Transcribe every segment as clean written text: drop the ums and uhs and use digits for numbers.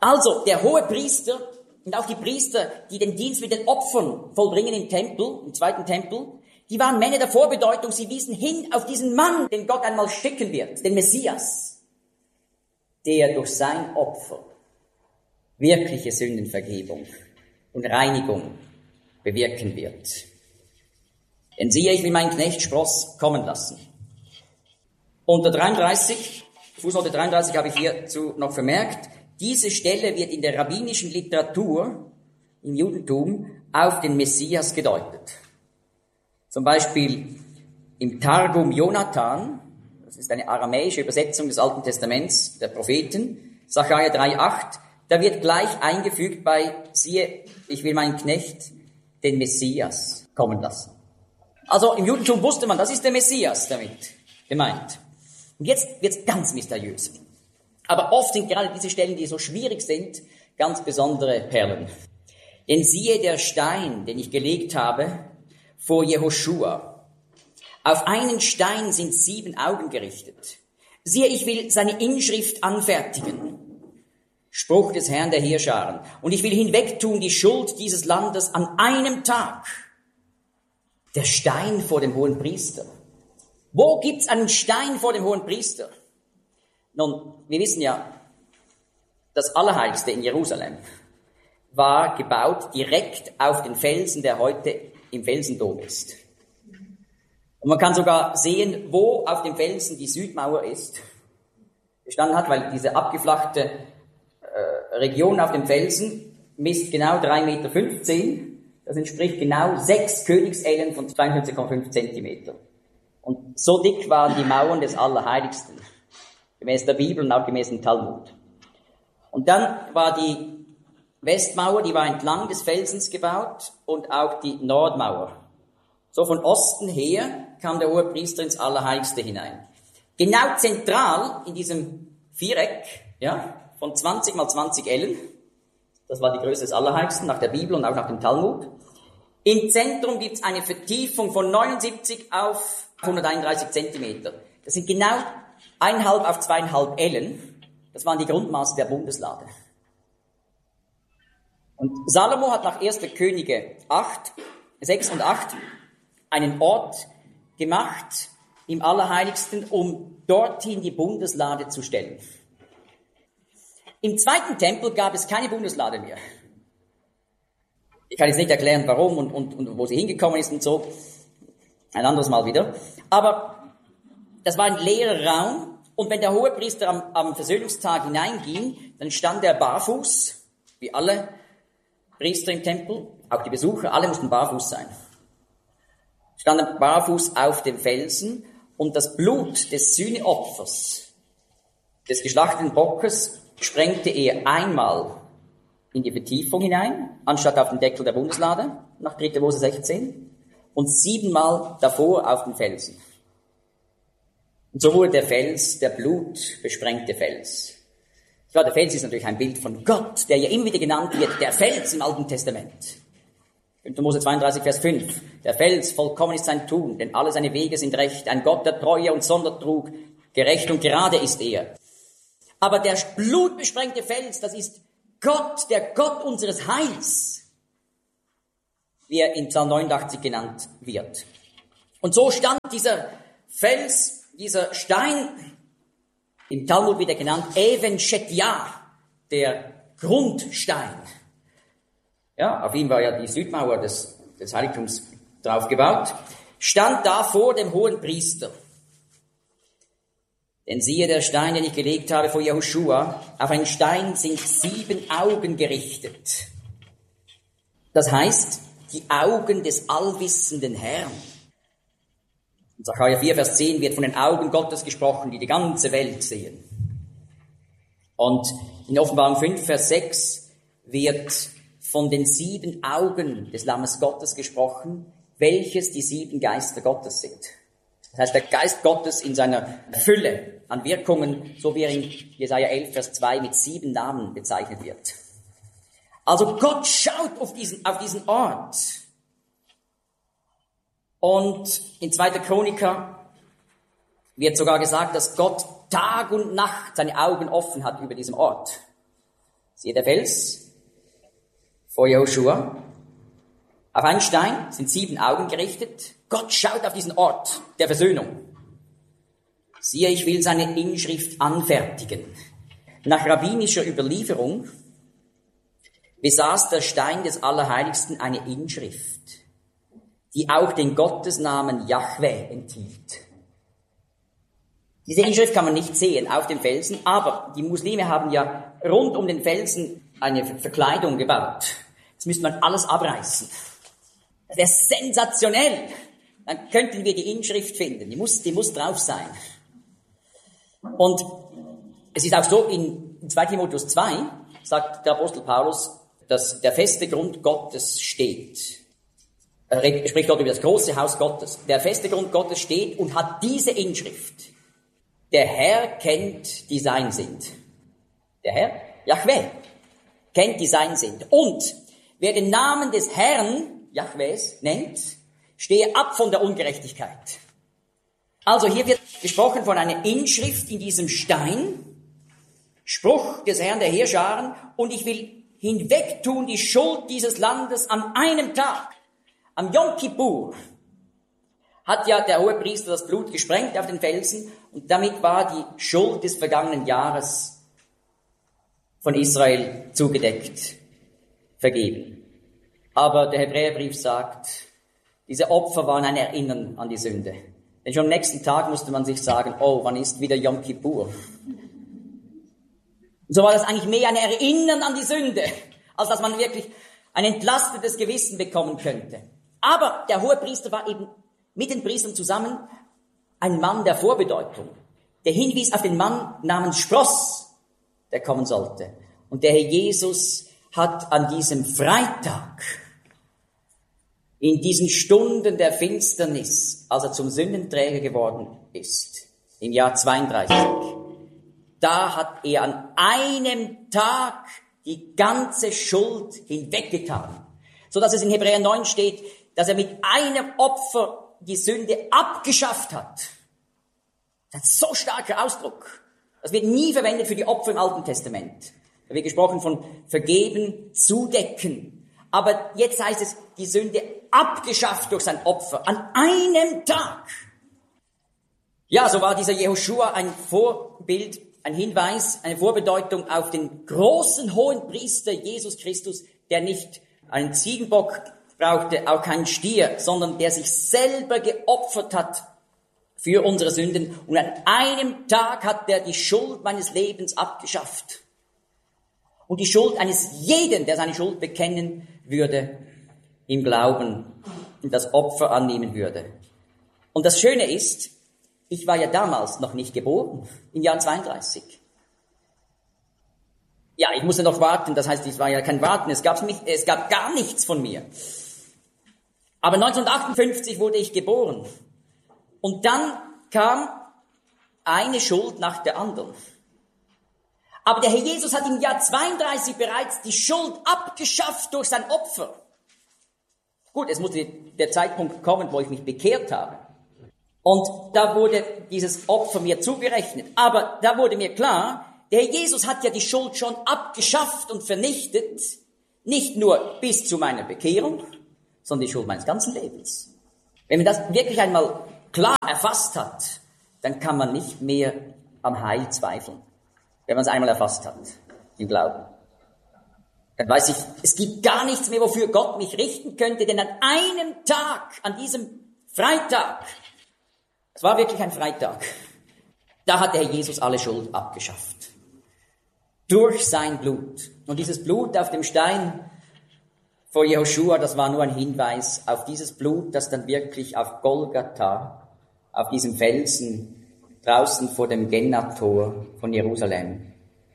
Also, der hohe Priester und auch die Priester, die den Dienst mit den Opfern vollbringen im Tempel, im zweiten Tempel, die waren Männer der Vorbedeutung. Sie wiesen hin auf diesen Mann, den Gott einmal schicken wird, den Messias, der durch sein Opfer wirkliche Sündenvergebung und Reinigung bewirken wird. Denn siehe, ich will meinen Knecht Spross kommen lassen. Unter 33, Fußnote 33 habe ich hierzu noch vermerkt, diese Stelle wird in der rabbinischen Literatur im Judentum auf den Messias gedeutet. Zum Beispiel im Targum Jonathan, das ist eine aramäische Übersetzung des Alten Testaments der Propheten, Sacharja 3,8, da wird gleich eingefügt bei, siehe, ich will meinen Knecht, den Messias, kommen lassen. Also im Judentum wusste man, das ist der Messias damit gemeint. Und jetzt wird's ganz mysteriös. Aber oft sind gerade diese Stellen, die so schwierig sind, ganz besondere Perlen. Denn siehe der Stein, den ich gelegt habe, vor Jehoschua. Auf einen Stein sind 7 Augen gerichtet. Siehe, ich will seine Inschrift anfertigen. Spruch des Herrn der Heerscharen. Und ich will hinwegtun die Schuld dieses Landes an einem Tag. Der Stein vor dem hohen Priester. Wo gibt's einen Stein vor dem hohen Priester? Nun, wir wissen ja, das Allerheiligste in Jerusalem war gebaut direkt auf den Felsen, der heute im Felsendom ist. Und man kann sogar sehen, wo auf dem Felsen die Südmauer ist, gestanden hat, weil diese abgeflachte Region auf dem Felsen misst genau 3,15 Meter. Das entspricht genau 6 Königsellen von 52,5 Zentimeter. Und so dick waren die Mauern des Allerheiligsten, gemäß der Bibel und auch gemäß dem Talmud. Und dann war die Westmauer, die war entlang des Felsens gebaut und auch die Nordmauer. So von Osten her kam der Hohepriester ins Allerheiligste hinein. Genau zentral in diesem Viereck, ja, von 20 mal 20 Ellen, das war die Größe des Allerheiligsten, nach der Bibel und auch nach dem Talmud. Im Zentrum gibt es eine Vertiefung von 79 auf 131 Zentimeter. Das sind genau 1,5 auf 2,5 Ellen. Das waren die Grundmaße der Bundeslade. Und Salomo hat nach 1. Könige 6 und 8 einen Ort gemacht im Allerheiligsten, um dorthin die Bundeslade zu stellen. Im zweiten Tempel gab es keine Bundeslade mehr. Ich kann jetzt nicht erklären, warum und wo sie hingekommen ist und so. Ein anderes Mal wieder. Aber das war ein leerer Raum. Und wenn der Hohepriester am Versöhnungstag hineinging, dann stand er barfuß, wie alle Priester im Tempel, auch die Besucher, alle mussten barfuß sein. Standen barfuß auf dem Felsen und das Blut des Sühneopfers, des geschlachteten Bockes, sprengte er einmal in die Vertiefung hinein, anstatt auf den Deckel der Bundeslade, nach 3. Mose 16, und 7-mal davor auf den Felsen. Und so wurde der Fels, der blutbesprengte Fels. Ja, der Fels ist natürlich ein Bild von Gott, der ja immer wieder genannt wird, der Fels im Alten Testament. 5. Mose 32, Vers 5. Der Fels, vollkommen ist sein Tun, denn alle seine Wege sind recht. Ein Gott der Treue und Sondertrug, gerecht und gerade ist er. Aber der blutbesprengte Fels, das ist Gott, der Gott unseres Heils, wie er in Psalm 89 genannt wird. Und so stand dieser Fels, dieser Stein, im Talmud wird er genannt, Even Shetja, der Grundstein. Ja, auf ihm war ja die Südmauer des Heiligtums drauf gebaut, stand da vor dem hohen Priester. Denn siehe, der Stein, den ich gelegt habe vor Jehoschua, auf einen Stein sind 7 Augen gerichtet. Das heißt, die Augen des allwissenden Herrn. In Sacharja 4, Vers 10 wird von den Augen Gottes gesprochen, die die ganze Welt sehen. Und in Offenbarung 5, Vers 6 wird von den 7 Augen des Lammes Gottes gesprochen, welches die 7 Geister Gottes sind. Das heißt, der Geist Gottes in seiner Fülle an Wirkungen, so wie er in Jesaja 11, Vers 2 mit 7 Namen bezeichnet wird. Also Gott schaut auf diesen Ort. Und in 2. Chroniker wird sogar gesagt, dass Gott Tag und Nacht seine Augen offen hat über diesem Ort. Siehe der Fels vor Jehoschua. Auf einen Stein sind 7 Augen gerichtet. Gott schaut auf diesen Ort der Versöhnung. Siehe, ich will seine Inschrift anfertigen. Nach rabbinischer Überlieferung besaß der Stein des Allerheiligsten eine Inschrift, die auch den Gottesnamen Jahwe enthielt. Diese Inschrift kann man nicht sehen auf dem Felsen, aber die Muslime haben ja rund um den Felsen eine Verkleidung gebaut. Jetzt müsste man alles abreißen. Das wäre sensationell. Dann könnten wir die Inschrift finden. Die muss drauf sein. Und es ist auch so, in 2 Timotheus 2 sagt der Apostel Paulus, dass der feste Grund Gottes steht. Er spricht dort über das große Haus Gottes. Der feste Grund Gottes steht und hat diese Inschrift. Der Herr kennt, die sein sind. Der Herr, Jahwe, kennt, die sein sind. Und wer den Namen des Herrn, Jahwes, nennt, stehe ab von der Ungerechtigkeit. Also hier wird gesprochen von einer Inschrift in diesem Stein, Spruch des Herrn der Heerscharen, und ich will hinwegtun die Schuld dieses Landes an einem Tag. Am Yom Kippur hat ja der Hohepriester das Blut gesprengt auf den Felsen und damit war die Schuld des vergangenen Jahres von Israel zugedeckt, vergeben. Aber der Hebräerbrief sagt, diese Opfer waren ein Erinnern an die Sünde. Denn schon am nächsten Tag musste man sich sagen, oh, wann ist wieder Yom Kippur? Und so war das eigentlich mehr ein Erinnern an die Sünde, als dass man wirklich ein entlastetes Gewissen bekommen könnte. Aber der Hohepriester war eben mit den Priestern zusammen ein Mann der Vorbedeutung, der hinwies auf den Mann namens Spross, der kommen sollte. Und der Herr Jesus hat an diesem Freitag, in diesen Stunden der Finsternis, als er zum Sündenträger geworden ist, im Jahr 32, da hat er an einem Tag die ganze Schuld hinweggetan, so dass es in Hebräer 9 steht, dass er mit einem Opfer die Sünde abgeschafft hat. Das ist ein so starker Ausdruck. Das wird nie verwendet für die Opfer im Alten Testament. Da wird gesprochen von vergeben, zudecken. Aber jetzt heißt es, die Sünde abgeschafft durch sein Opfer an einem Tag. Ja, so war dieser Jehoschua ein Vorbild, ein Hinweis, eine Vorbedeutung auf den großen Hohenpriester Jesus Christus, der nicht einen Ziegenbock brauchte, auch keinen Stier, sondern der sich selber geopfert hat für unsere Sünden. Und an einem Tag hat er die Schuld meines Lebens abgeschafft. Und die Schuld eines jeden, der seine Schuld bekennen würde, im Glauben und das Opfer annehmen würde. Und das Schöne ist, ich war ja damals noch nicht geboren, im Jahr 32. Ja, ich musste noch warten, das heißt, es war ja kein Warten, es gab gar nichts von mir. Aber 1958 wurde ich geboren. Und dann kam eine Schuld nach der anderen. Aber der Herr Jesus hat im Jahr 32 bereits die Schuld abgeschafft durch sein Opfer. Gut, es musste der Zeitpunkt kommen, wo ich mich bekehrt habe. Und da wurde dieses Opfer mir zugerechnet. Aber da wurde mir klar, der Herr Jesus hat ja die Schuld schon abgeschafft und vernichtet, nicht nur bis zu meiner Bekehrung, sondern die Schuld meines ganzen Lebens. Wenn man das wirklich einmal klar erfasst hat, dann kann man nicht mehr am Heil zweifeln. Wenn man es einmal erfasst hat, im Glauben. Dann weiß ich, es gibt gar nichts mehr, wofür Gott mich richten könnte, denn an einem Tag, an diesem Freitag, es war wirklich ein Freitag, da hat der Herr Jesus alle Schuld abgeschafft. Durch sein Blut. Und dieses Blut auf dem Stein vor Jehoschua, das war nur ein Hinweis auf dieses Blut, das dann wirklich auf Golgatha, auf diesem Felsen, draußen vor dem Gennator von Jerusalem.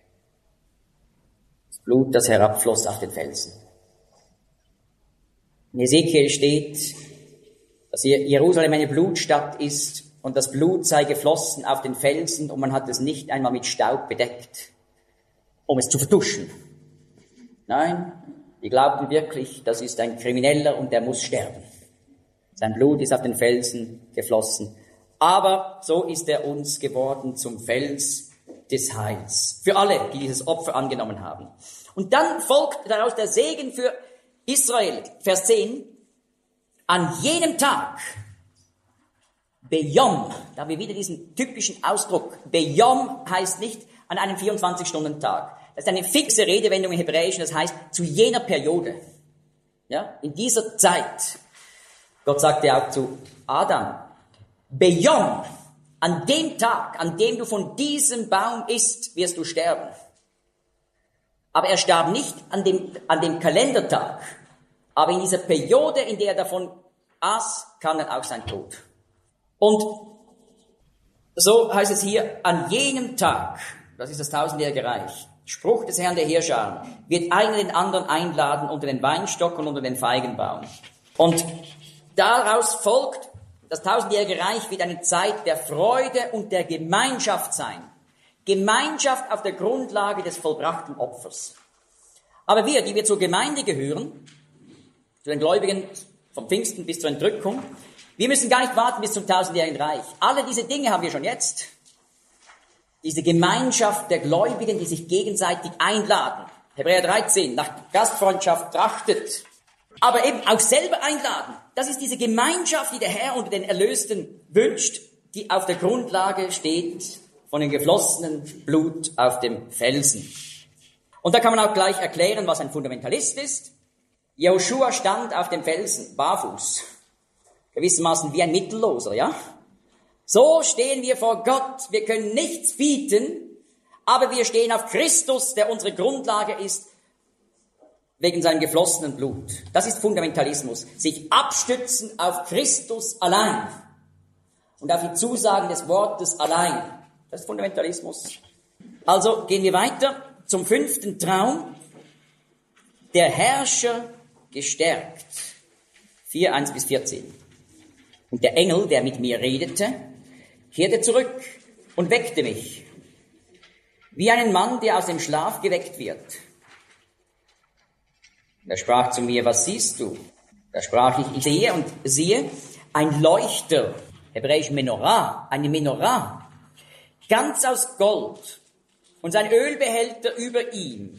Das Blut, das herabfloss auf den Felsen. In Ezekiel steht, dass Jerusalem eine Blutstadt ist und das Blut sei geflossen auf den Felsen und man hat es nicht einmal mit Staub bedeckt, um es zu vertuschen. Nein, die glaubten wirklich, das ist ein Krimineller und der muss sterben. Sein Blut ist auf den Felsen geflossen. Aber so ist er uns geworden zum Fels des Heils. Für alle, die dieses Opfer angenommen haben. Und dann folgt daraus der Segen für Israel. Vers 10. An jenem Tag, Beyom, da haben wir wieder diesen typischen Ausdruck. Beyom heißt nicht an einem 24-Stunden-Tag. Das ist eine fixe Redewendung im Hebräischen, das heißt zu jener Periode. Ja, in dieser Zeit. Gott sagte auch zu Adam, Beyom, an dem Tag, an dem du von diesem Baum isst, wirst du sterben. Aber er starb nicht an dem Kalendertag. Aber in dieser Periode, in der er davon aß, kam dann auch sein Tod. Und so heißt es hier, an jenem Tag, das ist das tausendjährige Reich, Spruch des Herrn der Heerscharen, wird einer den anderen einladen unter den Weinstock und unter den Feigenbaum. Und daraus folgt, das tausendjährige Reich wird eine Zeit der Freude und der Gemeinschaft sein. Gemeinschaft auf der Grundlage des vollbrachten Opfers. Aber wir, die wir zur Gemeinde gehören, zu den Gläubigen vom Pfingsten bis zur Entrückung, wir müssen gar nicht warten bis zum tausendjährigen Reich. Alle diese Dinge haben wir schon jetzt. Diese Gemeinschaft der Gläubigen, die sich gegenseitig einladen. Hebräer 13, nach Gastfreundschaft trachtet. Aber eben auch selber einladen. Das ist diese Gemeinschaft, die der Herr unter den Erlösten wünscht, die auf der Grundlage steht von dem geflossenen Blut auf dem Felsen. Und da kann man auch gleich erklären, was ein Fundamentalist ist. Joshua stand auf dem Felsen, barfuß. Gewissermaßen wie ein Mittelloser, ja? So stehen wir vor Gott. Wir können nichts bieten, aber wir stehen auf Christus, der unsere Grundlage ist, wegen seinem geflossenen Blut. Das ist Fundamentalismus. Sich abstützen auf Christus allein und auf die Zusagen des Wortes allein. Das ist Fundamentalismus. Also gehen wir weiter zum 5. Traum. Der Herrscher gestärkt. 4, 1 bis 14. Und der Engel, der mit mir redete, kehrte zurück und weckte mich, wie einen Mann, der aus dem Schlaf geweckt wird. Und er sprach zu mir, was siehst du? Da sprach ich sehe und siehe, ein Leuchter, hebräisch Menorah, eine Menorah, ganz aus Gold und sein Ölbehälter über ihm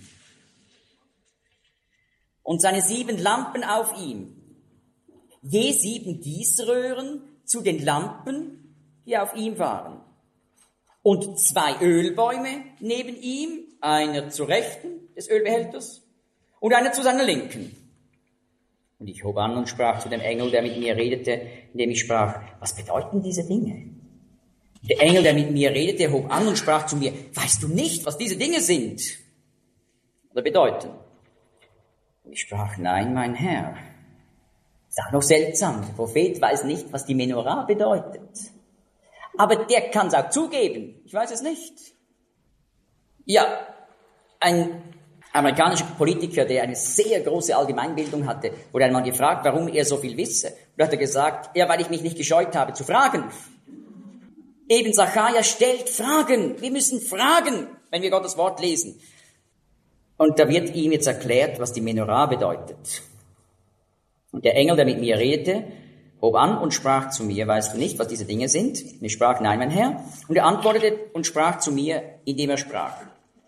und seine 7 Lampen auf ihm. Je 7 Gießröhren zu den Lampen, die auf ihm waren. Und 2 Ölbäume neben ihm, einer zur Rechten des Ölbehälters und einer zu seiner Linken. Und ich hob an und sprach zu dem Engel, der mit mir redete, indem ich sprach, was bedeuten diese Dinge? Und der Engel, der mit mir redete, hob an und sprach zu mir, weißt du nicht, was diese Dinge sind oder bedeuten? Und ich sprach, nein, mein Herr. Ist auch noch seltsam. Der Prophet weiß nicht, was die Menorah bedeutet. Aber der kann es auch zugeben. Ich weiß es nicht. Ja, ein amerikanischer Politiker, der eine sehr große Allgemeinbildung hatte, wurde einmal gefragt, warum er so viel wisse. Und da hat er gesagt, ja, weil ich mich nicht gescheut habe zu fragen. Eben Sacharja stellt Fragen. Wir müssen fragen, wenn wir Gottes Wort lesen. Und da wird ihm jetzt erklärt, was die Menorah bedeutet. Und der Engel, der mit mir redete, hob an und sprach zu mir, weißt du nicht, was diese Dinge sind? Und ich sprach, nein, mein Herr. Und er antwortete und sprach zu mir, indem er sprach.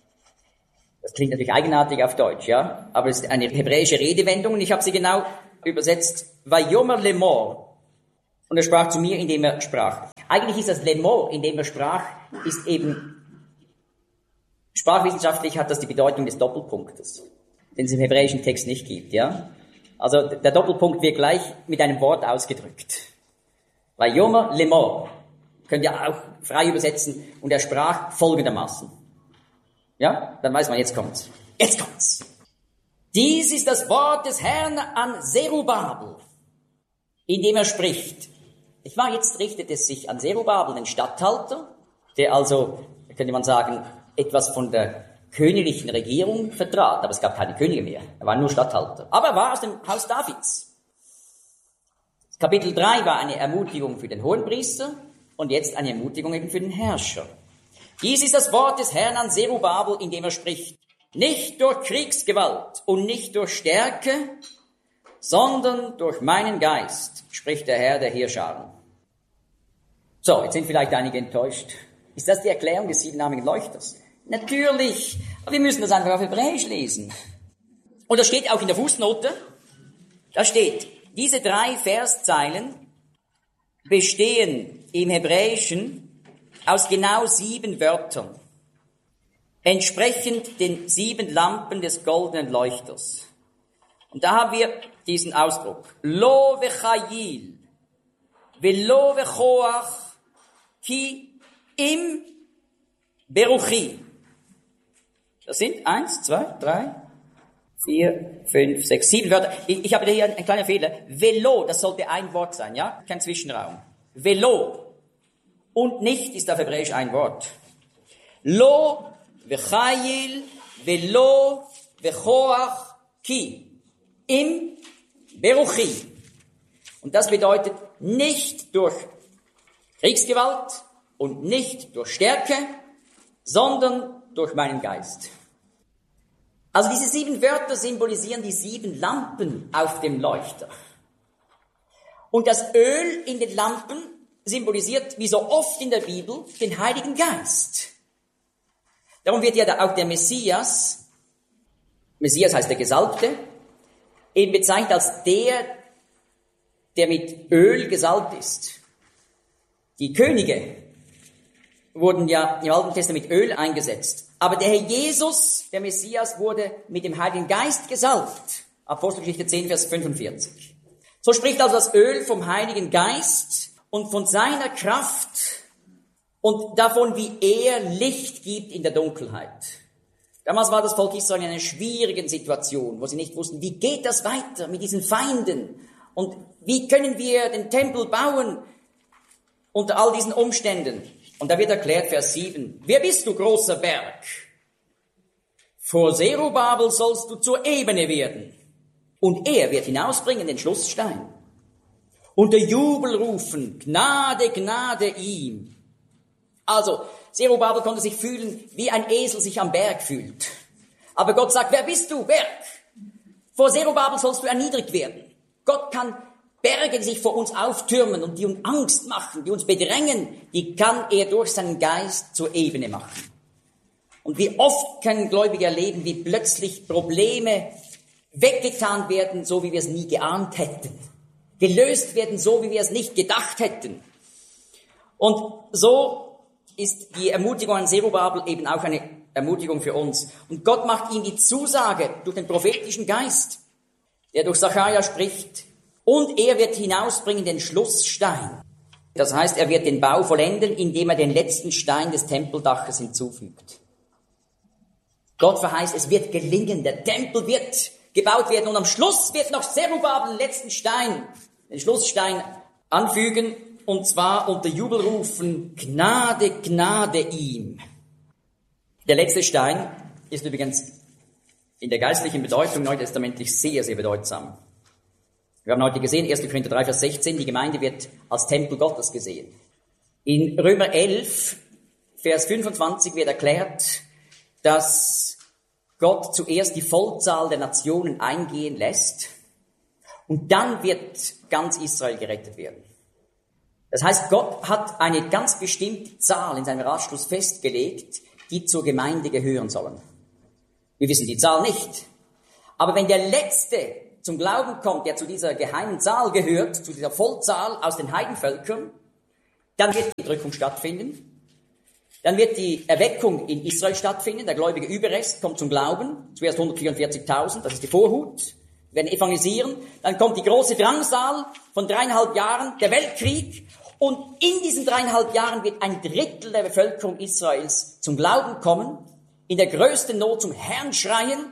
Das klingt natürlich eigenartig auf Deutsch, ja, aber es ist eine hebräische Redewendung und ich habe sie genau übersetzt, Vayomer lemor. Und er sprach zu mir, indem er sprach. Eigentlich ist das lemor, indem er sprach, ist eben, sprachwissenschaftlich hat das die Bedeutung des Doppelpunktes, den es im hebräischen Text nicht gibt, ja. Also der Doppelpunkt wird gleich mit einem Wort ausgedrückt. Vayomer lemor. Könnt ihr auch frei übersetzen. Und er sprach folgendermaßen. Ja, dann weiß man, jetzt kommt's. Jetzt kommt's. Dies ist das Wort des Herrn an Zerubabel, indem er spricht. Ich meine, jetzt richtet es sich an Zerubabel, den Statthalter, der also, könnte man sagen, etwas von der königlichen Regierung vertrat, aber es gab keine Könige mehr. Er war nur Statthalter. Aber er war aus dem Haus Davids. Kapitel 3 war eine Ermutigung für den Hohenpriester und jetzt eine Ermutigung eben für den Herrscher. Dies ist das Wort des Herrn an Zerubabel, indem er spricht. Nicht durch Kriegsgewalt und nicht durch Stärke, sondern durch meinen Geist, spricht der Herr der Heerscharen. So, jetzt sind vielleicht einige enttäuscht. Ist das die Erklärung des 7-armigen Leuchters? Natürlich, Aber wir müssen das einfach auf Hebräisch lesen. Und das steht auch in der Fußnote. Da steht, diese 3 Verszeilen bestehen im Hebräischen aus genau 7 Wörtern, entsprechend den 7 Lampen des goldenen Leuchters. Und da haben wir diesen Ausdruck. Lo vechayil, velo vechoach, ki im beruchi. Das sind 1, 2, 3, 4, 5, 6, 7 Wörter. Ich habe hier einen kleinen Fehler. Velo, das sollte ein Wort sein, ja? Kein Zwischenraum. Velo. Und nicht ist auf Hebräisch ein Wort. Lo, vechayil, velo, vechoach, ki. Im Beruchi. Und das bedeutet nicht durch Kriegsgewalt und nicht durch Stärke, sondern durch meinen Geist. Also diese 7 Wörter symbolisieren die 7 Lampen auf dem Leuchter. Und das Öl in den Lampen symbolisiert, wie so oft in der Bibel, den Heiligen Geist. Darum wird ja auch der Messias heißt der Gesalbte, eben bezeichnet als der mit Öl gesalbt ist. Die Könige wurden ja im Alten Testament mit Öl eingesetzt. Aber der Herr Jesus, der Messias, wurde mit dem Heiligen Geist gesalbt. Apostelgeschichte 10, Vers 45. So spricht also das Öl vom Heiligen Geist und von seiner Kraft und davon, wie er Licht gibt in der Dunkelheit. Damals war das Volk Israel in einer schwierigen Situation, wo sie nicht wussten, wie geht das weiter mit diesen Feinden und wie können wir den Tempel bauen unter all diesen Umständen. Und da wird erklärt, Vers 7, wer bist du, großer Berg? Vor Zerubabel sollst du zur Ebene werden. Und er wird hinausbringen den Schlussstein. Und der Jubel rufen, Gnade, Gnade ihm. Also, Zerubabel konnte sich fühlen, wie ein Esel sich am Berg fühlt. Aber Gott sagt, wer bist du, Berg? Vor Zerubabel sollst du erniedrigt werden. Gott kann Berge, die sich vor uns auftürmen und die uns Angst machen, die uns bedrängen, die kann er durch seinen Geist zur Ebene machen. Und wie oft können Gläubige erleben, wie plötzlich Probleme weggetan werden, so wie wir es nie geahnt hätten. Gelöst werden, so wie wir es nicht gedacht hätten. Und so ist die Ermutigung an Zerubabel eben auch eine Ermutigung für uns. Und Gott macht ihm die Zusage durch den prophetischen Geist, der durch Sacharja spricht, und er wird hinausbringen den Schlussstein. Das heißt, er wird den Bau vollenden, indem er den letzten Stein des Tempeldaches hinzufügt. Gott verheißt, es wird gelingen, der Tempel wird gebaut werden und am Schluss wird noch Zerubabel den letzten Stein, den Schlussstein anfügen, und zwar unter Jubelrufen, Gnade, Gnade ihm. Der letzte Stein ist übrigens in der geistlichen Bedeutung neutestamentlich sehr, sehr bedeutsam. Wir haben heute gesehen, 1. Korinther 3, Vers 16, die Gemeinde wird als Tempel Gottes gesehen. In Römer 11, Vers 25 wird erklärt, dass Gott zuerst die Vollzahl der Nationen eingehen lässt und dann wird ganz Israel gerettet werden. Das heißt, Gott hat eine ganz bestimmte Zahl in seinem Ratschluss festgelegt, die zur Gemeinde gehören sollen. Wir wissen die Zahl nicht. Aber wenn der Letzte zum Glauben kommt, der zu dieser geheimen Zahl gehört, zu dieser Vollzahl aus den Heidenvölkern, dann wird die Entrückung stattfinden. Dann wird die Erweckung in Israel stattfinden. Der gläubige Überrest kommt zum Glauben. Zuerst 144.000, das ist die Vorhut. Wir werden evangelisieren. Dann kommt die große Drangsal von 3,5 Jahren, der Weltkrieg. Und in diesen 3,5 Jahren wird ein Drittel der Bevölkerung Israels zum Glauben kommen, in der größten Not zum Herrn schreien.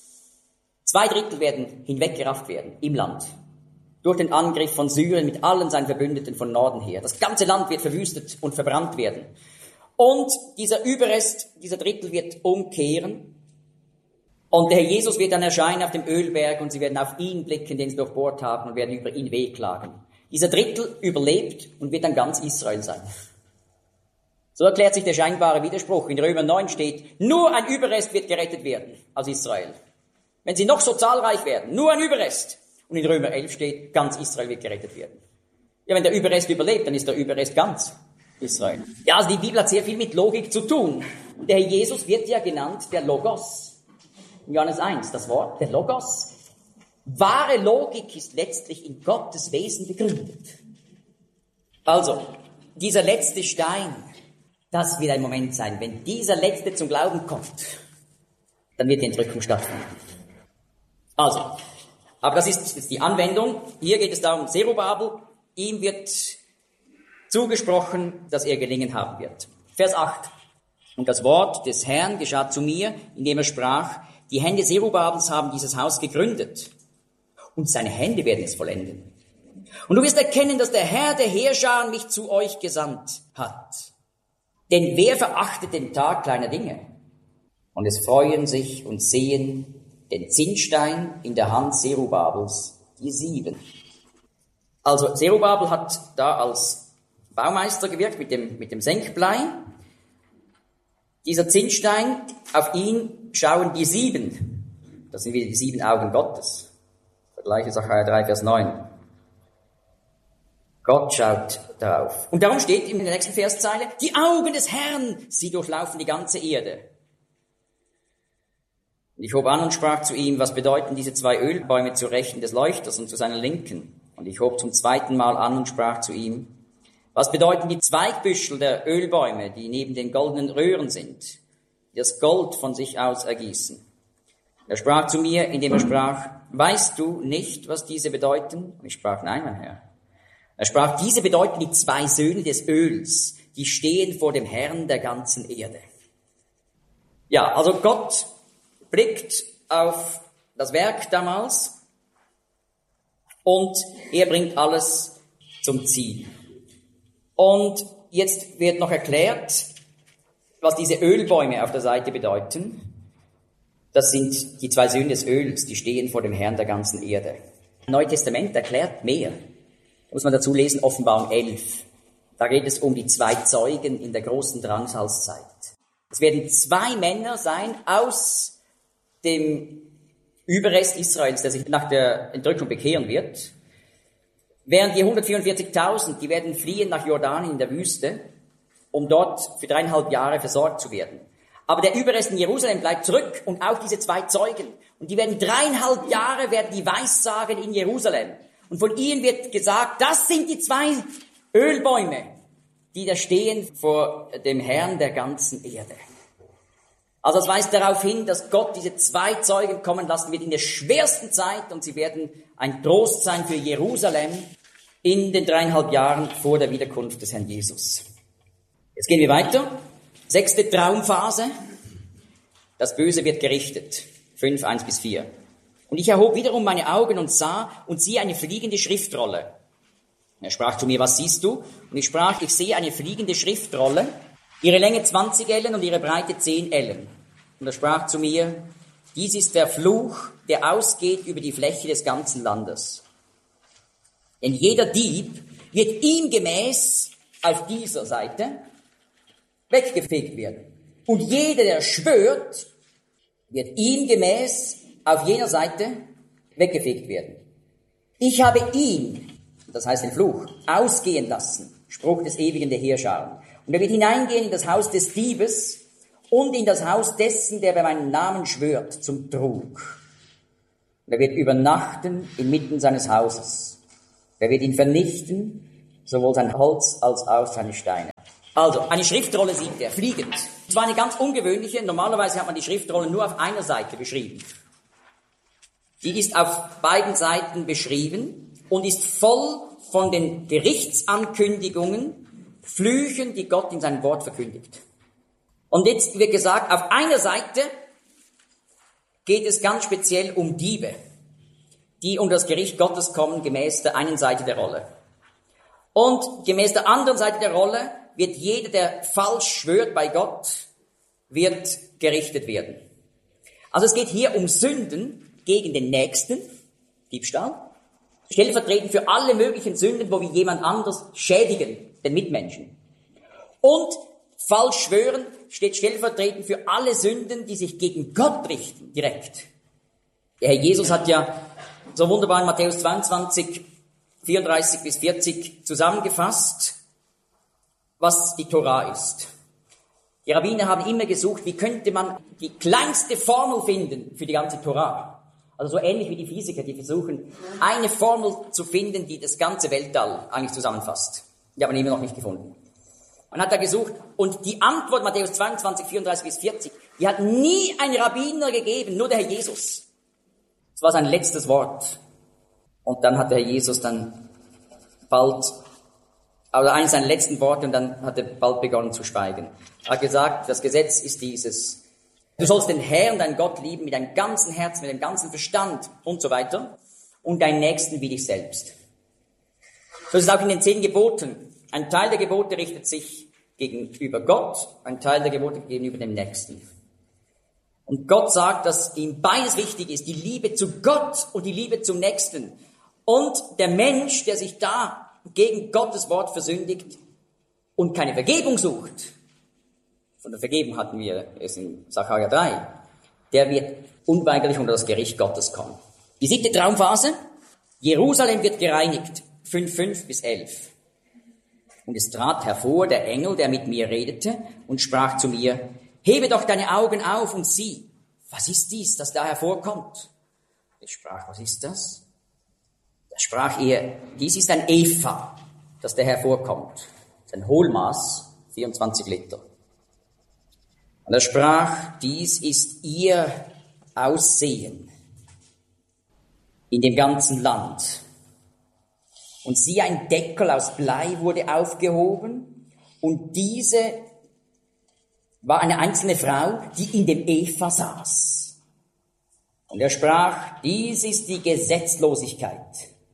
2 Drittel werden hinweggerafft werden im Land. Durch den Angriff von Syrien mit allen seinen Verbündeten von Norden her. Das ganze Land wird verwüstet und verbrannt werden. Und dieser Überrest, dieser Drittel wird umkehren. Und der Herr Jesus wird dann erscheinen auf dem Ölberg und sie werden auf ihn blicken, den sie durchbohrt haben, und werden über ihn wehklagen. Dieser Drittel überlebt und wird dann ganz Israel sein. So erklärt sich der scheinbare Widerspruch. In Römer 9 steht, nur ein Überrest wird gerettet werden als Israel. Wenn sie noch so zahlreich werden, nur ein Überrest. Und in Römer 11 steht, ganz Israel wird gerettet werden. Ja, wenn der Überrest überlebt, dann ist der Überrest ganz. Israel. Ja, also die Bibel hat sehr viel mit Logik zu tun. Der Herr Jesus wird ja genannt der Logos. In Johannes 1, das Wort, der Logos. Wahre Logik ist letztlich in Gottes Wesen begründet. Also, dieser letzte Stein, das wird ein Moment sein. Wenn dieser letzte zum Glauben kommt, dann wird die Entrückung stattfinden. Also, aber das ist jetzt die Anwendung. Hier geht es darum, Zerubabel, ihm wird zugesprochen, dass er gelingen haben wird. Vers 8. Und das Wort des Herrn geschah zu mir, indem er sprach, die Hände Zerubabels haben dieses Haus gegründet und seine Hände werden es vollenden. Und du wirst erkennen, dass der Herr der Heerscharen mich zu euch gesandt hat. Denn wer verachtet den Tag kleiner Dinge? Und es freuen sich und sehen den Zinnstein in der Hand Zerubabels, die 7. Also Zerubabel hat da als Baumeister gewirkt mit dem Senkblei. Dieser Zinnstein, auf ihn schauen die 7. Das sind wieder die 7 Augen Gottes. Vergleiche Sacharja 3, Vers 9. Gott schaut darauf. Und darum steht in der nächsten Verszeile, die Augen des Herrn, sie durchlaufen die ganze Erde. Und ich hob an und sprach zu ihm, was bedeuten diese 2 Ölbäume zur Rechten des Leuchters und zu seiner Linken? Und ich hob zum 2. Mal an und sprach zu ihm, was bedeuten die Zweigbüschel der Ölbäume, die neben den goldenen Röhren sind, die das Gold von sich aus ergießen? Er sprach zu mir, indem er sprach, weißt du nicht, was diese bedeuten? Und ich sprach, nein, mein Herr. Er sprach, diese bedeuten die 2 Söhne des Öls, die stehen vor dem Herrn der ganzen Erde. Ja, also Gott blickt auf das Werk damals und er bringt alles zum Ziel. Und jetzt wird noch erklärt, was diese Ölbäume auf der Seite bedeuten. Das sind die 2 Söhne des Öls, die stehen vor dem Herrn der ganzen Erde. Das Neue Testament erklärt mehr. Muss man dazu lesen, Offenbarung 11. Da geht es um die 2 Zeugen in der großen Drangsalzzeit. Es werden 2 Männer sein aus dem Überrest Israels, der sich nach der Entrückung bekehren wird. Während die 144.000, die werden fliehen nach Jordanien in der Wüste, um dort für 3,5 Jahre versorgt zu werden. Aber der Überrest in Jerusalem bleibt zurück und auch diese 2 Zeugen. Und die werden 3,5 Jahre werden die Weissagen in Jerusalem. Und von ihnen wird gesagt, das sind die 2 Ölbäume, die da stehen vor dem Herrn der ganzen Erde. Also es weist darauf hin, dass Gott diese 2 Zeugen kommen lassen wird in der schwersten Zeit und sie werden ein Trost sein für Jerusalem in den 3,5 Jahren vor der Wiederkunft des Herrn Jesus. Jetzt gehen wir weiter. 6. Traumphase. Das Böse wird gerichtet. 5, 1-4. Und ich erhob wiederum meine Augen und sah und siehe eine fliegende Schriftrolle. Er sprach zu mir, was siehst du? Und ich sprach, ich sehe eine fliegende Schriftrolle, ihre Länge 20 Ellen und ihre Breite 10 Ellen. Und er sprach zu mir, dies ist der Fluch, der ausgeht über die Fläche des ganzen Landes. Denn jeder Dieb wird ihm gemäß auf dieser Seite weggefegt werden. Und jeder, der schwört, wird ihm gemäß auf jener Seite weggefegt werden. Ich habe ihn, das heißt den Fluch, ausgehen lassen, Spruch des ewigen der Heerscharen. Und er wird hineingehen in das Haus des Diebes und in das Haus dessen, der bei meinem Namen schwört, zum Trug. Und er wird übernachten inmitten seines Hauses. Er wird ihn vernichten, sowohl sein Holz als auch seine Steine. Also, eine Schriftrolle sieht er, fliegend. Es war eine ganz ungewöhnliche, normalerweise hat man die Schriftrolle nur auf einer Seite beschrieben. Die ist auf beiden Seiten beschrieben und ist voll von den Gerichtsankündigungen, Flüchen, die Gott in seinem Wort verkündigt. Und jetzt wird gesagt, auf einer Seite geht es ganz speziell um Diebe, die unter das Gericht Gottes kommen, gemäß der einen Seite der Rolle. Und gemäß der anderen Seite der Rolle wird jeder, der falsch schwört bei Gott, wird gerichtet werden. Also es geht hier um Sünden gegen den Nächsten, Diebstahl, stellvertretend für alle möglichen Sünden, wo wir jemand anders schädigen, den Mitmenschen. Und falsch schwören steht stellvertretend für alle Sünden, die sich gegen Gott richten, direkt. Der Herr Jesus hat ja so wunderbar in Matthäus 22, 34-40 zusammengefasst. was die Tora ist. Die Rabbiner haben immer gesucht, wie könnte man die kleinste Formel finden für die ganze Tora. Also so ähnlich wie die Physiker, die versuchen, eine Formel zu finden, die das ganze Weltall eigentlich zusammenfasst. Die haben immer noch nicht gefunden. Man hat da gesucht und die Antwort, Matthäus 22, 34 bis 40, die hat nie ein Rabbiner gegeben, nur der Herr Jesus. Das war sein letztes Wort. Und dann hat der Herr Jesus dann bald, also eines seiner letzten Worte, und dann hat er bald begonnen zu schweigen. Er hat gesagt, das Gesetz ist dieses: Du sollst den Herrn, deinen Gott lieben mit deinem ganzen Herzen, mit deinem ganzen Verstand und so weiter und deinen Nächsten wie dich selbst. So ist es auch in den 10 Geboten. Ein Teil der Gebote richtet sich gegenüber Gott, ein Teil der Gebote gegenüber dem Nächsten. Und Gott sagt, dass ihm beides wichtig ist, die Liebe zu Gott und die Liebe zum Nächsten. Und der Mensch, der sich da gegen Gottes Wort versündigt und keine Vergebung sucht, von der Vergebung hatten wir es in Sacharja 3, der wird unweigerlich unter das Gericht Gottes kommen. Die 7. Traumphase: Jerusalem wird gereinigt, 5,5 bis 11. Und es trat hervor der Engel, der mit mir redete, und sprach zu mir: Hebe doch deine Augen auf und sieh, was ist dies, das da hervorkommt? Ich sprach: Was ist das? Da sprach er: Dies ist ein Epha, das da hervorkommt. Das ist ein Hohlmaß, 24 Liter. Und er sprach: Dies ist ihr Aussehen in dem ganzen Land. Und siehe, ein Deckel aus Blei wurde aufgehoben, und diese war eine einzelne Frau, die in dem Epha saß. Und er sprach: Dies ist die Gesetzlosigkeit.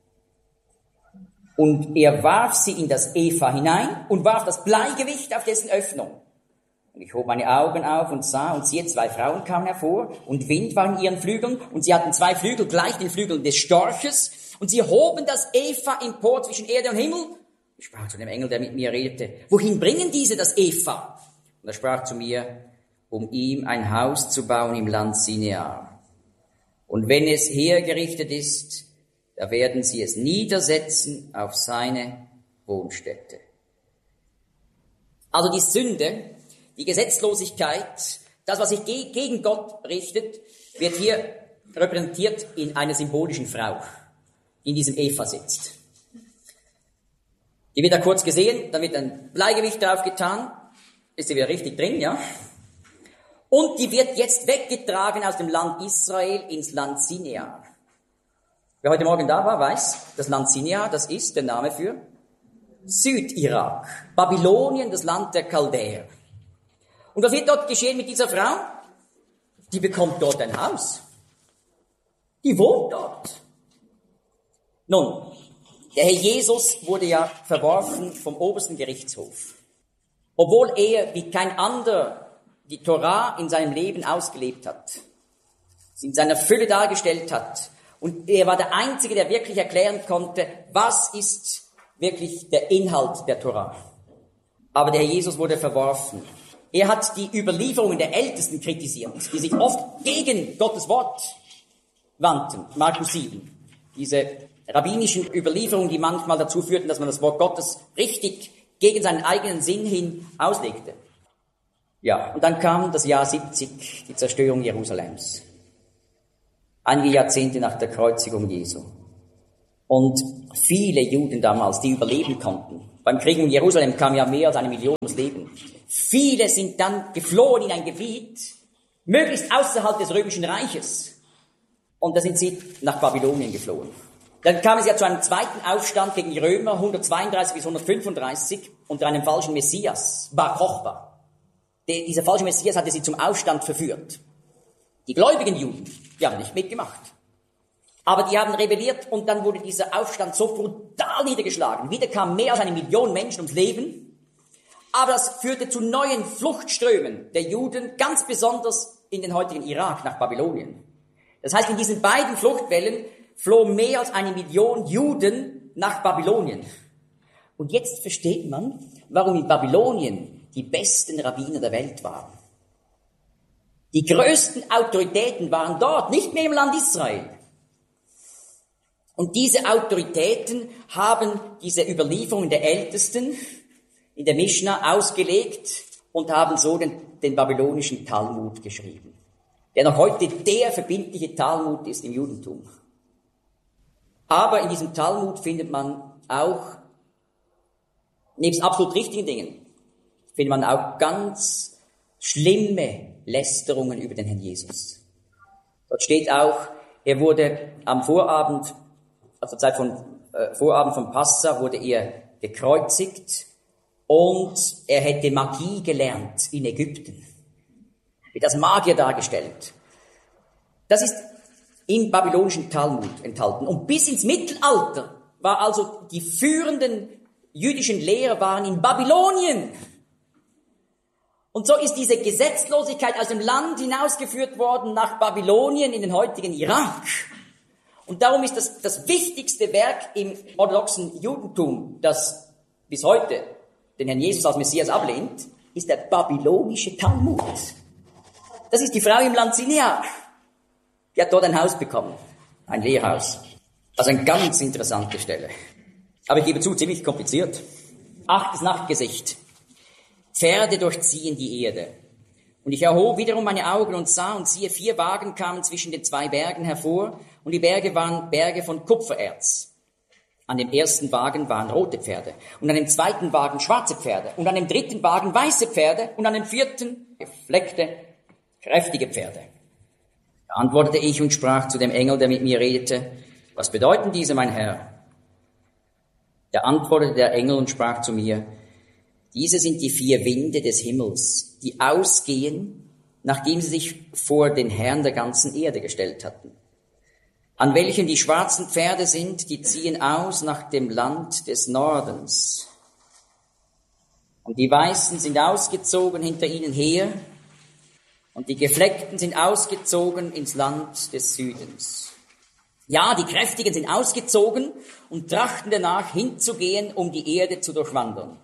Und er warf sie in das Epha hinein und warf das Bleigewicht auf dessen Öffnung. Und ich hob meine Augen auf und sah, und siehe, 2 Frauen kamen hervor, und Wind war in ihren Flügeln, und sie hatten 2 Flügel gleich den Flügeln des Storches, und sie hoben das Epha empor zwischen Erde und Himmel. Ich sprach zu dem Engel, der mit mir redete: Wohin bringen diese das Epha? Und er sprach zu mir: Um ihm ein Haus zu bauen im Land Sinear. Und wenn es hergerichtet ist, da werden sie es niedersetzen auf seine Wohnstätte. Also die Sünde, die Gesetzlosigkeit, das, was sich gegen Gott richtet, wird hier repräsentiert in einer symbolischen Frau, die in diesem Epha sitzt. Die wird da kurz gesehen, dann wird ein Bleigewicht drauf getan, ist sie wieder richtig drin, ja? Und die wird jetzt weggetragen aus dem Land Israel ins Land Sinear. Wer heute Morgen da war, weiß, das Land Sinear, das ist der Name für Südirak. Babylonien, das Land der Chaldäer. Und was wird dort geschehen mit dieser Frau? Die bekommt dort ein Haus. Die wohnt dort. Nun, der Herr Jesus wurde ja verworfen vom obersten Gerichtshof. Obwohl er wie kein anderer die Torah in seinem Leben ausgelebt hat, sie in seiner Fülle dargestellt hat. Und er war der Einzige, der wirklich erklären konnte, was ist wirklich der Inhalt der Torah. Aber der Herr Jesus wurde verworfen. Er hat die Überlieferungen der Ältesten kritisiert, die sich oft gegen Gottes Wort wandten. Markus 7. Diese rabbinischen Überlieferungen, die manchmal dazu führten, dass man das Wort Gottes richtig gegen seinen eigenen Sinn hin auslegte. Ja, und dann kam das Jahr 70, die Zerstörung Jerusalems. Einige Jahrzehnte nach der Kreuzigung Jesu. Und viele Juden damals, die überleben konnten. Beim Krieg um Jerusalem kam ja mehr als 1 Million ums Leben. Viele sind dann geflohen in ein Gebiet, möglichst außerhalb des Römischen Reiches. Und da sind sie nach Babylonien geflohen. Dann kam es ja zu einem zweiten Aufstand gegen die Römer, 132 bis 135, unter einem falschen Messias, Bar Kochba. Dieser falsche Messias hatte sie zum Aufstand verführt. Die gläubigen Juden, die haben nicht mitgemacht. Aber die haben rebelliert und dann wurde dieser Aufstand so brutal niedergeschlagen. Wieder kamen mehr als 1 Million Menschen ums Leben. Aber das führte zu neuen Fluchtströmen der Juden, ganz besonders in den heutigen Irak nach Babylonien. Das heißt, in diesen beiden Fluchtwellen flohen mehr als 1 Million Juden nach Babylonien. Und jetzt versteht man, warum in Babylonien die besten Rabbiner der Welt waren. Die größten Autoritäten waren dort, nicht mehr im Land Israel. Und diese Autoritäten haben diese Überlieferungen der Ältesten in der Mischna ausgelegt und haben so den babylonischen Talmud geschrieben, der noch heute der verbindliche Talmud ist im Judentum. Aber in diesem Talmud findet man auch, nebst absolut richtigen Dingen, findet man auch ganz schlimme Lästerungen über den Herrn Jesus. Dort steht auch, er wurde am Vorabend, also zur Zeit von Vorabend von Passa, wurde er gekreuzigt und er hätte Magie gelernt in Ägypten. Wird als Magier dargestellt. Das ist im babylonischen Talmud enthalten. Und bis ins Mittelalter war also die führenden jüdischen Lehrer waren in Babylonien. Und so ist diese Gesetzlosigkeit aus dem Land hinausgeführt worden nach Babylonien in den heutigen Irak. Und darum ist das wichtigste Werk im orthodoxen Judentum, das bis heute den Herrn Jesus als Messias ablehnt, ist der babylonische Talmud. Das ist die Frau im Land Sinear. Die hat dort ein Haus bekommen, ein Lehrhaus. Also eine ganz interessante Stelle. Aber ich gebe zu, ziemlich kompliziert. 8. Nachtgesicht. Pferde durchziehen die Erde. Und ich erhob wiederum meine Augen und sah, und siehe, 4 Wagen kamen zwischen den 2 Bergen hervor, und die Berge waren Berge von Kupfererz. An dem ersten Wagen waren rote Pferde, und an dem zweiten Wagen schwarze Pferde, und an dem dritten Wagen weiße Pferde, und an dem vierten gefleckte, kräftige Pferde. Da antwortete ich und sprach zu dem Engel, der mit mir redete, was bedeuten diese, mein Herr? Da antwortete der Engel und sprach zu mir, diese sind die 4 Winde des Himmels, die ausgehen, nachdem sie sich vor den Herrn der ganzen Erde gestellt hatten. An welchen die schwarzen Pferde sind, die ziehen aus nach dem Land des Nordens. Und die Weißen sind ausgezogen hinter ihnen her, und die Gefleckten sind ausgezogen ins Land des Südens. Ja, die Kräftigen sind ausgezogen und trachten danach hinzugehen, um die Erde zu durchwandern.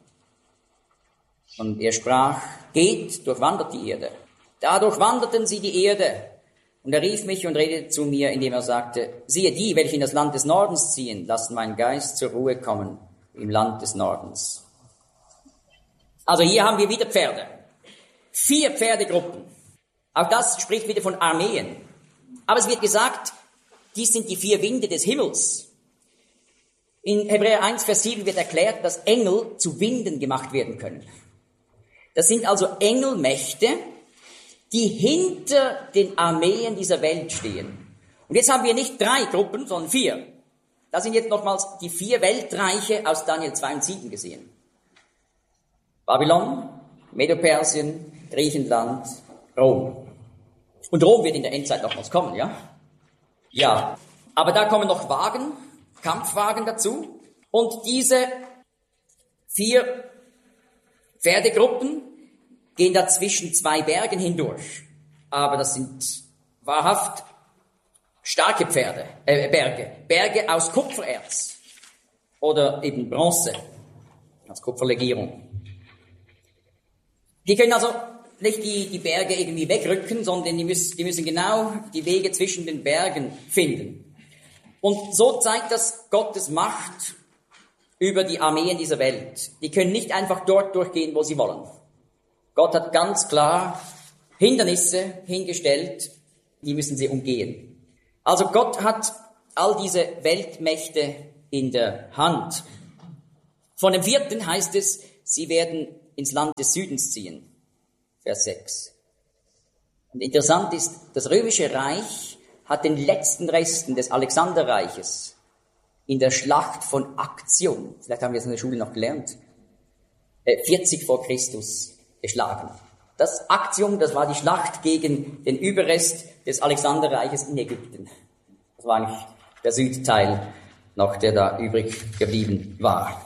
Und er sprach, geht, durchwandert die Erde. Da durchwanderten sie die Erde. Und er rief mich und redete zu mir, indem er sagte, siehe, die, welche in das Land des Nordens ziehen, lassen meinen Geist zur Ruhe kommen im Land des Nordens. Also hier haben wir wieder Pferde. 4 Pferdegruppen. Auch das spricht wieder von Armeen. Aber es wird gesagt, dies sind die 4 Winde des Himmels. In Hebräer 1, Vers 7 wird erklärt, dass Engel zu Winden gemacht werden können. Das sind also Engelmächte, die hinter den Armeen dieser Welt stehen. Und jetzt haben wir nicht 3 Gruppen, sondern 4. Das sind jetzt nochmals die 4 Weltreiche aus Daniel 2 und 7 gesehen. Babylon, Medo-Persien, Griechenland, Rom. Und Rom wird in der Endzeit nochmals kommen, ja? Ja. Aber da kommen noch Wagen, Kampfwagen dazu. Und diese 4 Pferdegruppen gehen da zwischen 2 Bergen hindurch. Aber das sind wahrhaft starke Berge aus Kupfererz oder eben Bronze als Kupferlegierung. Die können also nicht die Berge irgendwie wegrücken, sondern die müssen genau die Wege zwischen den Bergen finden. Und so zeigt das Gottes Macht über die Armeen dieser Welt. Die können nicht einfach dort durchgehen, wo sie wollen. Gott hat ganz klar Hindernisse hingestellt, die müssen sie umgehen. Also Gott hat all diese Weltmächte in der Hand. Von dem 4. heißt es, sie werden ins Land des Südens ziehen. Vers 6. Und interessant ist, das Römische Reich hat den letzten Resten des Alexanderreiches in der Schlacht von Actium, vielleicht haben wir es in der Schule noch gelernt, 40 vor Christus geschlagen. Das Actium, das war die Schlacht gegen den Überrest des Alexanderreiches in Ägypten. Das war eigentlich der Südteil noch, der da übrig geblieben war.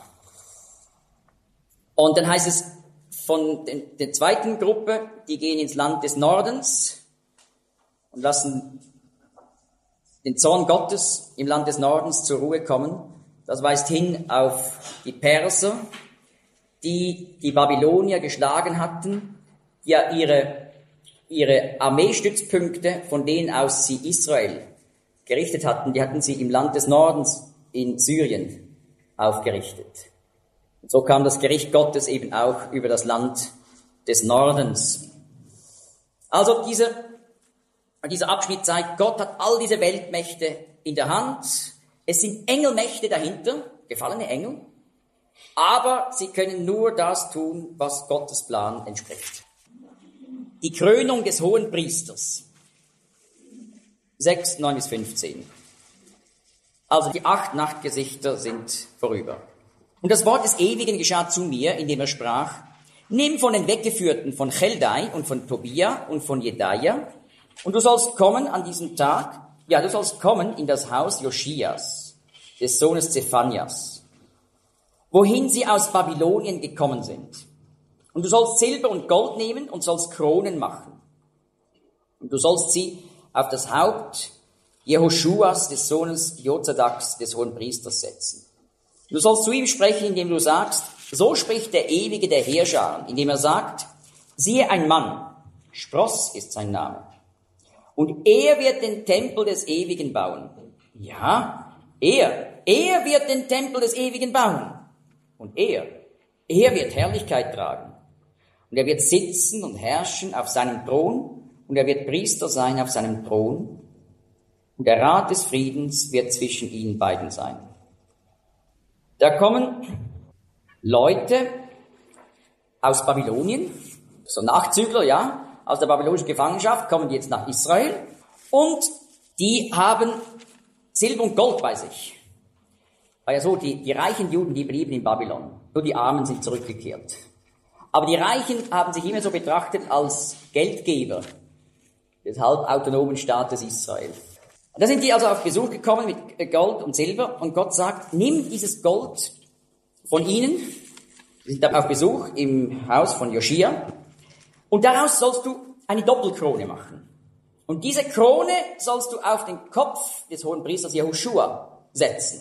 Und dann heißt es von der zweiten Gruppe, die gehen ins Land des Nordens und lassen den Zorn Gottes im Land des Nordens zur Ruhe kommen. Das weist hin auf die Perser, die Babylonier geschlagen hatten, die ja ihre Armeestützpunkte, von denen aus sie Israel gerichtet hatten, die hatten sie im Land des Nordens in Syrien aufgerichtet. Und so kam das Gericht Gottes eben auch über das Land des Nordens. Also dieser Abschnitt zeigt, Gott hat all diese Weltmächte in der Hand. Es sind Engelmächte dahinter, gefallene Engel, aber sie können nur das tun, was Gottes Plan entspricht. Die Krönung des Hohenpriesters. 6, 9 bis 15. Also die 8 Nachtgesichter sind vorüber. Und das Wort des Ewigen geschah zu mir, indem er sprach, nimm von den Weggeführten von Cheldai und von Tobia und von Jedaia, und du sollst kommen an diesem Tag, du sollst kommen in das Haus Joschias, des Sohnes Zephanias, wohin sie aus Babylonien gekommen sind. Und du sollst Silber und Gold nehmen und sollst Kronen machen. Und du sollst sie auf das Haupt Jehoschuas, des Sohnes Jozadaks, des Hohenpriesters, setzen. Du sollst zu ihm sprechen, indem du sagst, so spricht der Ewige der Heerscharen, indem er sagt, siehe ein Mann, Spross ist sein Name, und er wird den Tempel des Ewigen bauen. Ja, er wird den Tempel des Ewigen bauen. Und er wird Herrlichkeit tragen. Und er wird sitzen und herrschen auf seinem Thron, und er wird Priester sein auf seinem Thron, und der Rat des Friedens wird zwischen ihnen beiden sein. Da kommen Leute aus Babylonien, so Nachzügler, aus der babylonischen Gefangenschaft, kommen jetzt nach Israel, und die haben Silber und Gold bei sich. War ja so, die reichen Juden, die blieben in Babylon, nur die Armen sind zurückgekehrt. Aber die Reichen haben sich immer so betrachtet als Geldgeber des halbautonomen Staates Israel. Da sind die also auf Besuch gekommen mit Gold und Silber, und Gott sagt, nimm dieses Gold von ihnen, sie sind auf Besuch im Haus von Joschia, und daraus sollst du eine Doppelkrone machen. Und diese Krone sollst du auf den Kopf des Hohenpriesters Jehoschua setzen.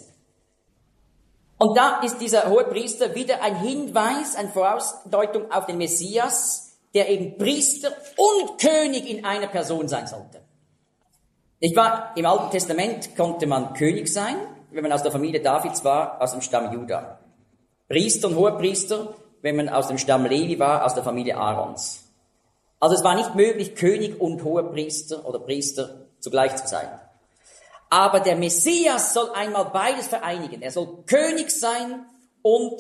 Und da ist dieser Hohepriester wieder ein Hinweis, eine Vorausdeutung auf den Messias, der eben Priester und König in einer Person sein sollte. Nicht wahr? Im Alten Testament konnte man König sein, wenn man aus der Familie Davids war, aus dem Stamm Juda. Priester und Hohepriester, wenn man aus dem Stamm Levi war, aus der Familie Aarons. Also es war nicht möglich, König und Hohepriester oder Priester zugleich zu sein. Aber der Messias soll einmal beides vereinigen. Er soll König sein und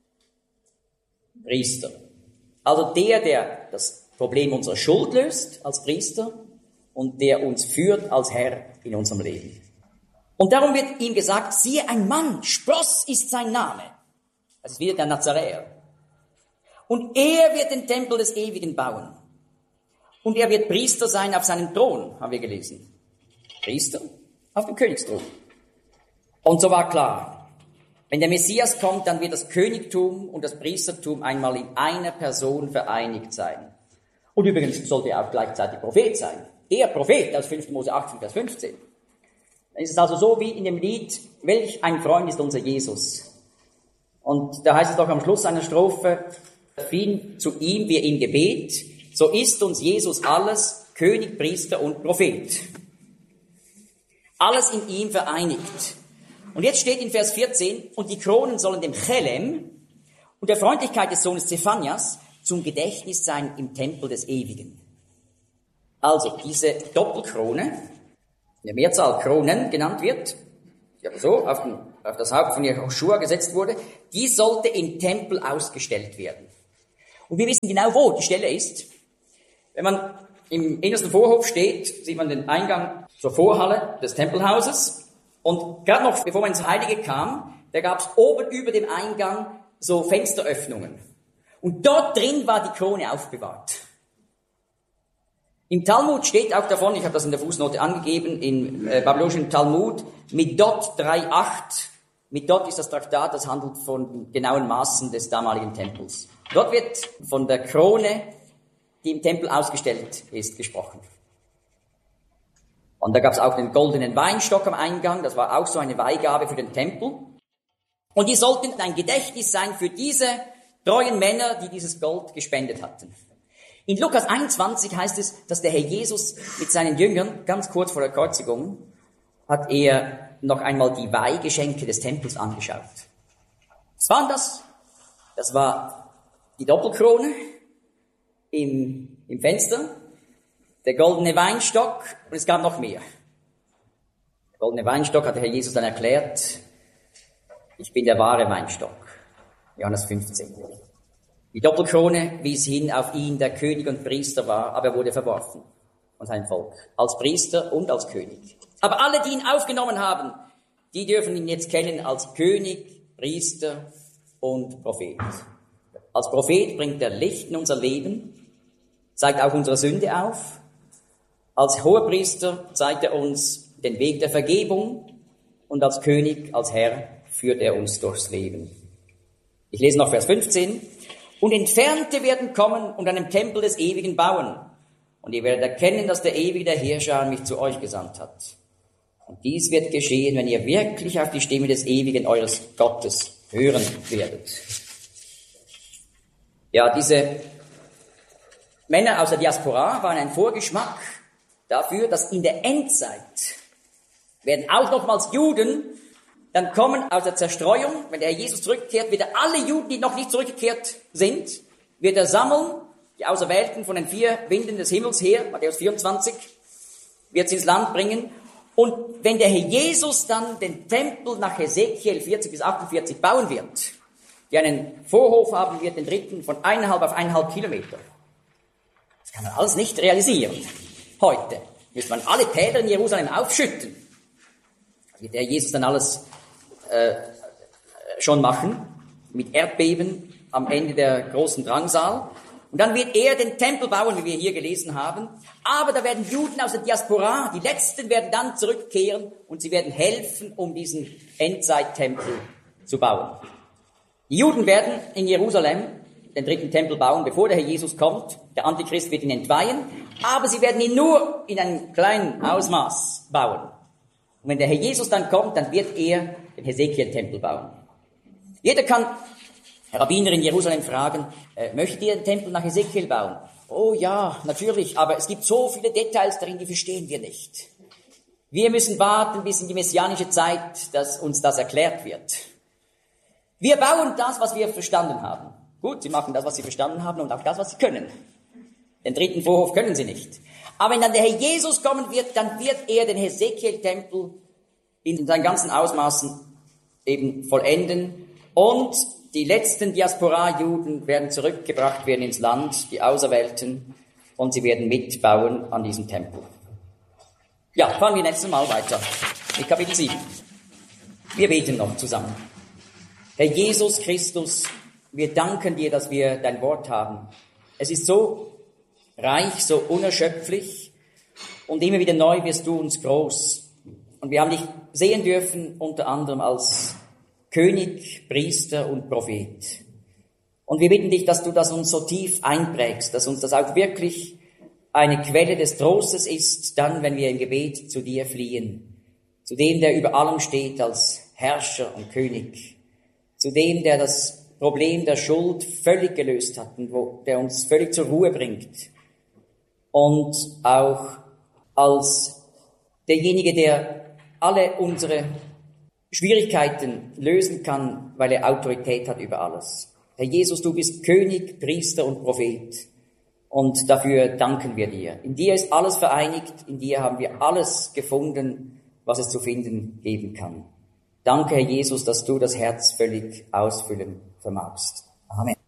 Priester. Also der das Problem unserer Schuld löst als Priester und der uns führt als Herr in unserem Leben. Und darum wird ihm gesagt, siehe ein Mann, Spross ist sein Name. Das ist wieder der Nazaräer. Und er wird den Tempel des Ewigen bauen. Und er wird Priester sein auf seinem Thron, haben wir gelesen. Priester auf dem Königsthron. Und so war klar, wenn der Messias kommt, dann wird das Königtum und das Priestertum einmal in einer Person vereinigt sein. Und übrigens sollte er auch gleichzeitig Prophet sein. Der Prophet aus 5. Mose 18, Vers 15. Dann ist es also so wie in dem Lied, welch ein Freund ist unser Jesus. Und da heißt es doch am Schluss einer Strophe, Frieden zu ihm, wir im Gebet, so ist uns Jesus alles, König, Priester und Prophet. Alles in ihm vereinigt. Und jetzt steht in Vers 14, und die Kronen sollen dem Chelem und der Freundlichkeit des Sohnes Zephanias zum Gedächtnis sein im Tempel des Ewigen. Also diese Doppelkrone, in der Mehrzahl Kronen genannt wird, die aber so auf das Haupt von Jehoschua gesetzt wurde, die sollte im Tempel ausgestellt werden. Und wir wissen genau, wo die Stelle ist. Wenn man im innersten Vorhof steht, sieht man den Eingang zur Vorhalle des Tempelhauses. Und gerade noch, bevor man ins Heilige kam, da gab es oben über dem Eingang so Fensteröffnungen. Und dort drin war die Krone aufbewahrt. Im Talmud steht auch davon, ich habe das in der Fußnote angegeben, im babylonischen Talmud, Midot 3,8. Midot ist das Traktat, das handelt von genauen Maßen des damaligen Tempels. Dort wird von der Krone, die im Tempel ausgestellt ist, gesprochen. Und da gab es auch den goldenen Weinstock am Eingang, das war auch so eine Weihgabe für den Tempel. Und die sollten ein Gedächtnis sein für diese treuen Männer, die dieses Gold gespendet hatten. In Lukas 21 heißt es, dass der Herr Jesus mit seinen Jüngern, ganz kurz vor der Kreuzigung, hat er noch einmal die Weihgeschenke des Tempels angeschaut. Was waren das? Das war die Doppelkrone im Fenster, der goldene Weinstock und es gab noch mehr. Der goldene Weinstock hat der Herr Jesus dann erklärt, ich bin der wahre Weinstock. Johannes 15. Die Doppelkrone wies hin auf ihn, der König und Priester war, aber er wurde verworfen von seinem Volk, als Priester und als König. Aber alle, die ihn aufgenommen haben, die dürfen ihn jetzt kennen als König, Priester und Prophet. Als Prophet bringt er Licht in unser Leben, zeigt auch unsere Sünde auf. Als Hohepriester zeigt er uns den Weg der Vergebung und als König, als Herr führt er uns durchs Leben. Ich lese noch Vers 15. Und Entfernte werden kommen und einen Tempel des Ewigen bauen. Und ihr werdet erkennen, dass der Ewige, der Herrscher, mich zu euch gesandt hat. Und dies wird geschehen, wenn ihr wirklich auf die Stimme des Ewigen eures Gottes hören werdet. Ja, diese Männer aus der Diaspora waren ein Vorgeschmack dafür, dass in der Endzeit werden auch nochmals Juden dann kommen aus der Zerstreuung, wenn der Herr Jesus zurückkehrt, wird er alle Juden, die noch nicht zurückgekehrt sind, wird er sammeln, die Auserwählten von den 4 Winden des Himmels her, Matthäus 24, wird sie ins Land bringen. Und wenn der Herr Jesus dann den Tempel nach Hesekiel 40 bis 48 bauen wird, der einen Vorhof haben wird, den dritten von 1,5 auf 1,5 Kilometer, das kann man alles nicht realisieren. Heute müsste man alle Täler in Jerusalem aufschütten. Das wird der Herr Jesus dann alles schon machen, mit Erdbeben am Ende der großen Drangsal. Und dann wird er den Tempel bauen, wie wir hier gelesen haben. Aber da werden Juden aus der Diaspora, die Letzten werden dann zurückkehren und sie werden helfen, um diesen Endzeittempel zu bauen. Die Juden werden in Jerusalem den 3. Tempel bauen, bevor der Herr Jesus kommt. Der Antichrist wird ihn entweihen, aber sie werden ihn nur in einem kleinen Ausmaß bauen. Und wenn der Herr Jesus dann kommt, dann wird er den Hesekiel-Tempel bauen. Jeder kann Rabbiner in Jerusalem fragen, möchtet ihr den Tempel nach Hesekiel bauen? Oh ja, natürlich, aber es gibt so viele Details darin, die verstehen wir nicht. Wir müssen warten bis in die messianische Zeit, dass uns das erklärt wird. Wir bauen das, was wir verstanden haben. Gut, sie machen das, was sie verstanden haben und auch das, was sie können. Den 3. Vorhof können sie nicht. Aber wenn dann der Herr Jesus kommen wird, dann wird er den Hesekiel-Tempel in seinen ganzen Ausmaßen eben vollenden. Und die letzten Diaspora-Juden werden zurückgebracht werden ins Land, die Auserwählten, und sie werden mitbauen an diesem Tempel. Ja, fahren wir nächstes Mal weiter mit Kapitel 7. Wir beten noch zusammen. Herr Jesus Christus, wir danken dir, dass wir dein Wort haben. Es ist so reich, so unerschöpflich und immer wieder neu wirst du uns groß. Und wir haben dich sehen dürfen, unter anderem als König, Priester und Prophet. Und wir bitten dich, dass du das uns so tief einprägst, dass uns das auch wirklich eine Quelle des Trostes ist, dann, wenn wir im Gebet zu dir fliehen. Zu dem, der über allem steht als Herrscher und König. Zu dem, der das Problem der Schuld völlig gelöst hat und der uns völlig zur Ruhe bringt. Und auch als derjenige, der alle unsere Schwierigkeiten lösen kann, weil er Autorität hat über alles. Herr Jesus, du bist König, Priester und Prophet. Und dafür danken wir dir. In dir ist alles vereinigt, in dir haben wir alles gefunden, was es zu finden geben kann. Danke, Herr Jesus, dass du das Herz völlig ausfüllen vermagst. Amen.